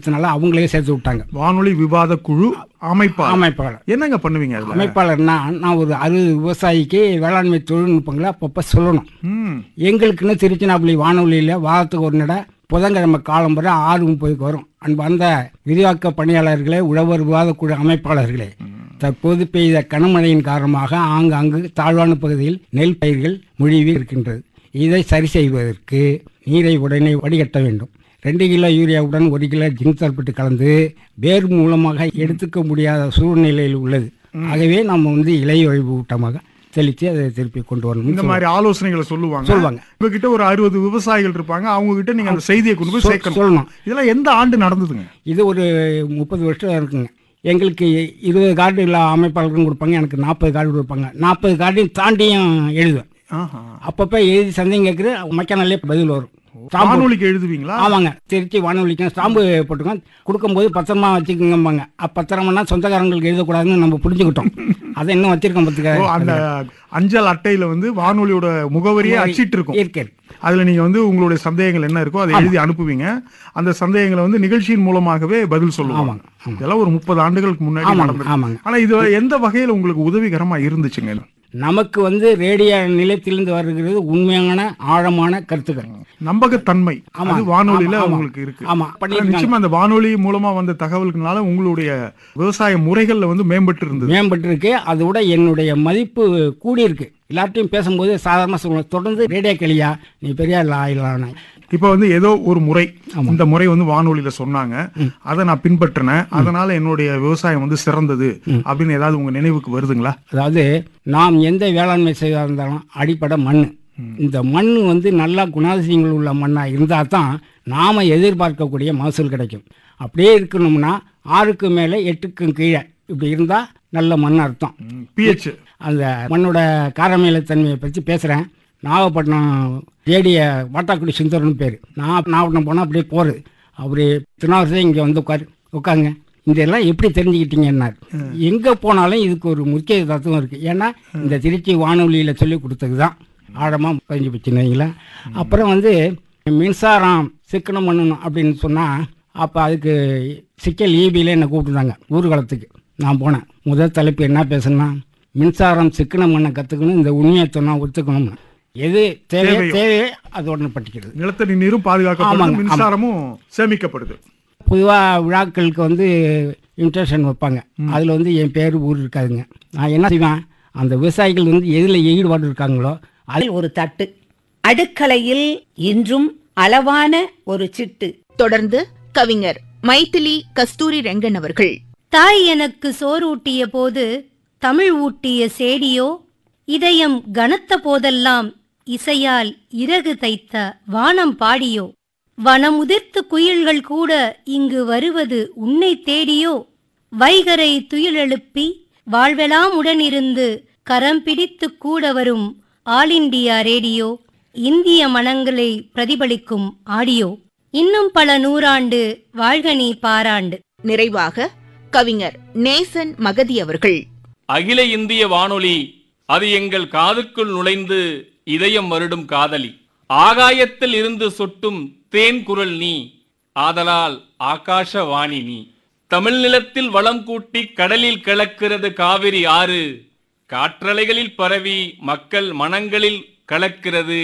அவங்களே சேர்த்து விட்டாங்க. வானொலி விவாத குழு அமைப்பாளர் என்னங்க பண்ணுவீங்க? அமைப்பாளர்னா நான் ஒரு 60 விவசாயிக்கு வேளாண்மை தொழில்நுட்பங்களை அப்பப்போ சொல்லணும். எங்களுக்குன்னு திருச்சினாப்பள்ளி வானொலியில் வாரத்துக்கு ஒரு நட புதன்கிழமை காலம்புற 6:30 வரும். அந்த விரிவாக்க பணியாளர்களே, உழவர் விவாதக்குழு அமைப்பாளர்களே, தற்போது பெய்த கனமழையின் காரணமாக ஆங்காங்கு தாழ்வான பகுதியில் நெல் பயிர்கள் முழுவி இருக்கின்றது. இதை சரி செய்வதற்கு நீரை உடனே வடிகட்ட வேண்டும். 2 கிலோ யூரியாவுடன் 1 கிலோ ஜிங்க் சல்பேட் கலந்து வேர் மூலமாக எடுத்துக்க முடியாத சூழ்நிலையில் உள்ளது. ஆகவே நம்ம இலையொழிவு ஊட்டமாக தெளித்து அதை திருப்பி கொண்டு வரணும். இந்த மாதிரி ஆலோசனைகளை சொல்லுவாங்க. உங்ககிட்ட ஒரு 60 விவசாயிகள் இருப்பாங்க. அவங்க கிட்ட நீங்க அந்த செய்தியை கொண்டு போய் சொல்லணும். இதெல்லாம் எந்த ஆண்டு நடந்ததுங்க? இது ஒரு 30 வருஷம் இருக்குங்க. எங்களுக்கு 20 கார்டு எல்லா அமைப்பாளர்களும் கொடுப்பாங்க. எனக்கு 40 கார்டு கொடுப்பாங்க. 40 கார்டையும் தாண்டியும் எழுதுவேன். அப்பப்போ எழுதி சந்தேகம் கேட்குற மக்கனாலே பதில் வரும். வானொலிக்கு எழுதுவீங்களா? ஆமாங்க, திருச்சி வானொலிக்கு ஸ்டாம்பு போட்டுக்கோங்க, கொடுக்கும்போது பத்திரமா வச்சுக்கோங்கம்பாங்க. பத்திரம்னா சொந்தக்காரங்களுக்கு எழுதக்கூடாதுன்னு நம்ம புரிஞ்சுக்கிட்டோம். அதை இன்னும் வச்சிருக்கோம். பார்த்துக்க, அந்த அஞ்சல் அட்டையில முகவரியோட முகவரியே அச்சிட்டு இருக்கும். அதுல நீங்க உங்களுடைய சந்தேகங்கள் என்ன இருக்கோ அதை எழுதி அனுப்புவீங்க. அந்த சந்தேகங்களை நிகழ்ச்சியின் மூலமாகவே பதில் சொல்லுவாங்க. இதெல்லாம் ஒரு 30 ஆண்டுகளுக்கு முன்னாடி நடந்தது. ஆனா இது எந்த வகையில உங்களுக்கு உதவிகரமா இருந்துச்சுங்க? நமக்கு ரேடியோ நிலையத்திலிருந்து வருகிறது உண்மையான ஆழமான கருத்துக்கள், நம்பகத்தன்மை வானொலியில உங்களுக்கு இருக்கு. நிச்சயமா அந்த வானொலி மூலமா வந்த தகவல்களால உங்களுடைய விவசாய முறைகள்ல மேம்பட்டு இருக்கு. அதோட என்னுடைய மதிப்பு கூடி இருக்கு. எல்லார்ட்டையும் பேசும்போது சாதாரண சொல்லுவேன், தொடர்ந்து ரேடியோ கேளியா, நீ பெரிய ஆயிலான. இப்ப ஏதோ ஒரு முறை, இந்த முறை வானொலியில சொன்னாங்க, அதை நான் பின்பற்றினேன், அதனால என்னுடைய விவசாயம் சிறந்தது அப்படின்னு ஏதாவது உங்க நினைவுக்கு வருதுங்களா? அதாவது நாம் எந்த வேளாண்மை செய்தா இருந்தாலும் அடிப்படை மண். இந்த மண் நல்லா குணாதிசயங்கள் உள்ள மண்ணா இருந்தா தான் நாம எதிர்பார்க்கக்கூடிய மகசூல் கிடைக்கும். அப்படியே இருக்கணும்னா 6க்கு மேலே 8க்கும் கீழே இப்படி இருந்தா நல்ல மண் அர்த்தம். pH அந்த மண்ணோட காரமேலத்தன்மையை பற்றி பேசுகிறேன். நாகப்பட்டினம் ரேடிய வாட்டாக்குடி சுந்தரன்னு பேர். நான் நாகப்பட்டினம் போனால் அப்படியே போகிறது. அப்படி திருநாவரசே இங்கே உட்காருங்க, இதெல்லாம் எப்படி தெரிஞ்சுக்கிட்டீங்கன்னாரு. எங்கே போனாலும் இதுக்கு ஒரு முக்கிய தத்துவம் இருக்குது. ஏன்னா இந்த திருச்சி வானொலியில் சொல்லி கொடுத்தது தான் ஆழமாக பதிஞ்சு வச்சுருந்தீங்களா. அப்புறம் மின்சாரம் சிக்கனம் பண்ணணும் அப்படின்னு சொன்னால், அப்போ அதுக்கு சிக்கல் ஈபியில் என்னை கூப்பிட்டுருந்தாங்க ஊர்வலத்துக்கு. நான் போனேன். முதல் தலைப்பு என்ன பேசுனா, மின்சாரம் சிக்கனம் பண்ண கற்றுக்கணும், இந்த உண்மையை சொன்னா ஒத்துக்கணும், எது தேவையோ அது உடனே பட்டிக்கிறது. நிலத்தடி நீரும் பாதுகாக்கப்படுது, மின்சாரமும் சேமிக்கப்படுது. பொதுவாக விழாக்களுக்கு இன்விடேஷன் வைப்பாங்க. அதில் என் பேர் ஊர் இருக்காதுங்க. நான் என்ன செய்வேன், அந்த விவசாயிகள் எதில் ஈடுபாடு இருக்காங்களோ அதில் ஒரு தட்டு. அடுக்கலையில் இன்றும் அளவான ஒரு சிட்டு. தொடர்ந்து கவிஞர் மைதிலி கஸ்தூரி ரெங்கன் அவர்கள். தாய் எனக்கு சோறு ஊட்டிய போது தமிழ் ஊட்டிய சேடியோ, இதயம் கனத்த போதெல்லாம் இசையால் இறகு தைத்த வானம் பாடியோ, வனமுதிர்த்து குயில்கள் கூட இங்கு வருவது உன்னை தேடியோ, வைகரை துயிலெழுப்பி வாழ்வெல்லாம் உடனிருந்து கரம் பிடித்து கூட வரும் ஆல் இண்டியா ரேடியோ, இந்திய மனங்களை பிரதிபலிக்கும் ஆடியோ, இன்னும் பல நூறாண்டு வாழ்க நீ பாராண்டு. நிறைவாக கவிஞர் நேசன் மகதி அவர்கள். அகில இந்திய வானொலி அது எங்கள் காதுக்குள் நுழைந்து இதயம் வருடும் காதலி. ஆகாயத்தில் இருந்து சொட்டும் தேன் குரல் நீ, ஆதலால் ஆகாஷவாணி நீ. தமிழ் நிலத்தில் வளம் கூட்டி கடலில் கலக்கிறது காவிரி ஆறு, காற்றலைகளில் பரவி மக்கள் மனங்களில் கலக்கிறது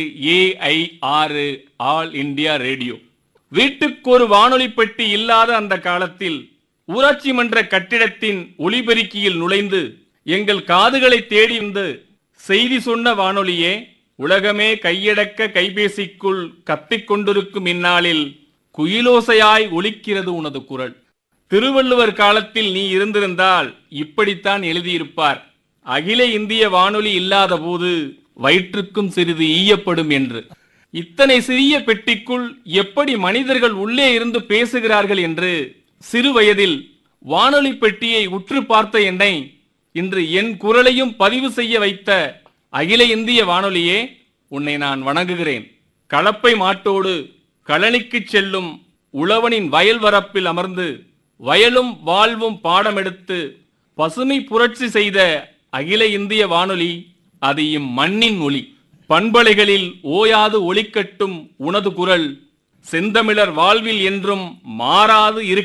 AI6 ஆல் இண்டியா ரேடியோ. வீட்டுக்கு ஒரு வானொலி பெட்டி இல்லாத அந்த காலத்தில் ஊராட்சி மன்ற கட்டிடத்தின் ஒலிபெருக்கியில் நுழைந்து எங்கள் காதுகளை தேடி வந்து செய்தி சொன்ன வானொலியே, உலகமே கையடக்க கைபேசிக்குள் கத்திக்கொண்டிருக்கும் இந்நாளில் குயிலோசையாய் ஒலிக்கிறது உனது குரல். திருவள்ளுவர் காலத்தில் நீ இருந்திருந்தால் இப்படித்தான் எழுதியிருப்பார், அகில இந்திய வானொலி இல்லாத போது வயிற்றுக்கும் சிறிது ஈயப்படும் என்று. இத்தனை சிறிய பெட்டிக்குள் எப்படி மனிதர்கள் உள்ளே இருந்து பேசுகிறார்கள் என்று சிறு வயதில் வானொலி பெட்டியை உற்று பார்த்த என்னை இன்று என் குரலையும் பதிவு செய்ய வைத்த அகில இந்திய வானொலியே, உன்னை நான் வணங்குகிறேன். கலப்பை மாட்டோடு கழனிக்கு செல்லும் உழவனின் வயல் வரப்பில் அமர்ந்து வயலும் வாழ்வும் பாடமெடுத்து பசுமை புரட்சி செய்த அகில இந்திய வானொலி அது இம்மண்ணின் ஒளி. பண்பலைகளில் ஓயாது ஒலிக்கட்டும் உனது குரல், செந்தமிழர் வாழ்வில் என்றும் மாறாது இருக்க